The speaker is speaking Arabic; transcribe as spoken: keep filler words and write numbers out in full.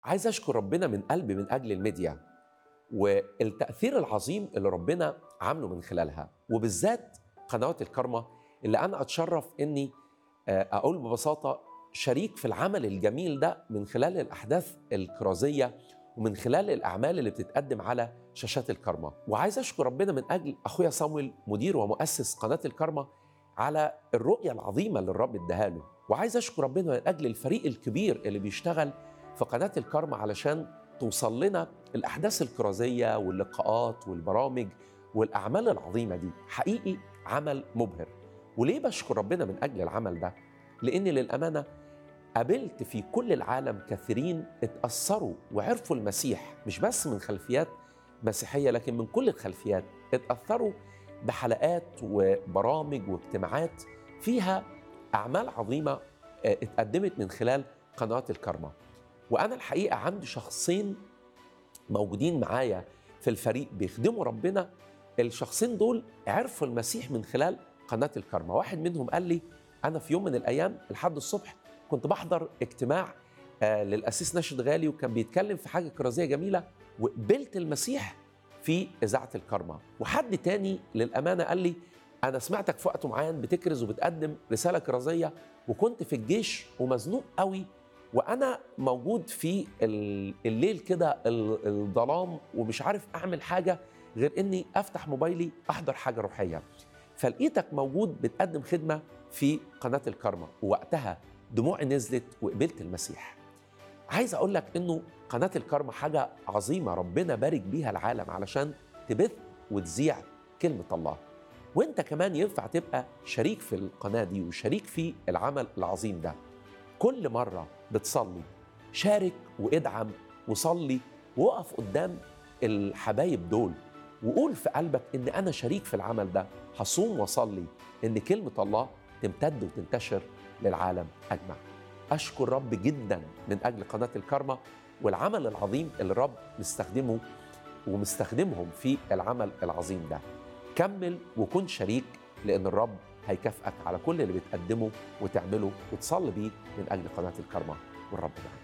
عايز أشكر ربنا من قلبي من أجل الميديا والتأثير العظيم اللي ربنا عامله من خلالها، وبالذات قنوات الكارما اللي أنا أتشرف إني آه، أقول ببساطة شريك في العمل الجميل ده من خلال الأحداث الكرازية ومن خلال الأعمال اللي بتتقدم على شاشات الكارما. وعايز أشكر ربنا من أجل أخويا صامويل مدير ومؤسس قناة الكارما على الرؤية العظيمة اللي الرب اداها له، وعايز أشكر ربنا من أجل الفريق الكبير اللي بيشتغل في قناة الكارما علشان توصل لنا الأحداث الكرازية واللقاءات والبرامج والأعمال العظيمة دي. حقيقي عمل مبهر. وليه بشكر ربنا من أجل العمل ده؟ لأن للأمانة قابلت في كل العالم كثيرين اتأثروا وعرفوا المسيح، مش بس من خلفيات مسيحية لكن من كل الخلفيات، اتأثروا بحلقات وبرامج واجتماعات فيها أعمال عظيمة اه، اتقدمت من خلال قنوات الكارما. وأنا الحقيقة عندي شخصين موجودين معايا في الفريق بيخدموا ربنا. الشخصين دول عرفوا المسيح من خلال قناة الكارما. واحد منهم قال لي أنا في يوم من الأيام الحد الصبح كنت بحضر اجتماع آه للأسيس ناشد غالي، وكان بيتكلم في حاجة كرازية جميلة وقبلت المسيح في إذاعة الكارما. وحد تاني للأمانة قال لي أنا سمعتك في وقت معين بتكرز وبتقدم رسالة كرازية، وكنت في الجيش ومزنوق قوي وأنا موجود في الليل كده الظلام ومش عارف أعمل حاجة غير إني أفتح موبايلي أحضر حاجة روحية، فلقيتك موجود بتقدم خدمة في قناة الكارما، ووقتها دموعي نزلت وقبلت المسيح. عايز أقول لك إنه قناة الكارما حاجة عظيمة ربنا بارك بيها العالم علشان تبث وتذيع كلمة الله. وإنت كمان ينفع تبقى شريك في القناة دي وشريك في العمل العظيم ده. كل مرة بتصلي شارك وادعم وصلي ووقف قدام الحبايب دول وقول في قلبك إن أنا شريك في العمل ده، هصوم وصلي إن كلمة الله تمتد وتنتشر للعالم أجمع. أشكر رب جدا من أجل قناة الكارما والعمل العظيم اللي الرب مستخدمه ومستخدمهم في العمل العظيم ده. كمل وكن شريك لأن الرب هيكافئك على كل اللي بتقدمه وتعمله وتصلي بيه من أجل قناة الكارما، والرب معك.